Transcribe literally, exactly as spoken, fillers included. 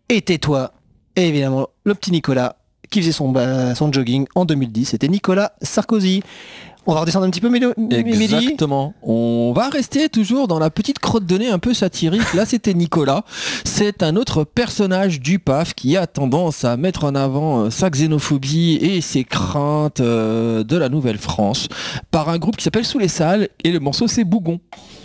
Et tais-toi, et évidemment, le petit Nicolas qui faisait son, bah, son jogging en deux mille dix, c'était Nicolas Sarkozy. On va redescendre un petit peu, Mélo- Mélie. Exactement. On va rester toujours dans la petite crotte de nez un peu satirique. Là, c'était Nicolas. C'est un autre personnage du P A F qui a tendance à mettre en avant euh, sa xénophobie et ses craintes euh, de la Nouvelle-France par un groupe qui s'appelle Sous les Salles et le morceau c'est Bougon.